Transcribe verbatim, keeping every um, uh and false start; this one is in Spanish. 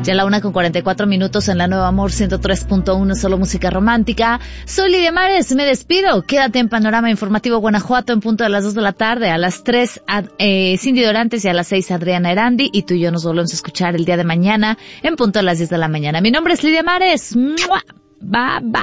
Ya la una con cuarenta y cuatro minutos en la Nueva Amor ciento tres punto uno, solo música romántica. Soy Lidia Mares, me despido. Quédate en Panorama Informativo Guanajuato en punto de las dos de la tarde. A las tres, eh, Cindy Dorantes, y a las seis, Adriana Erandi. Y tú y yo nos volvemos a escuchar el día de mañana en punto de las diez de la mañana. Mi nombre es Lidia Mares. ¡Mua! Bye, bye.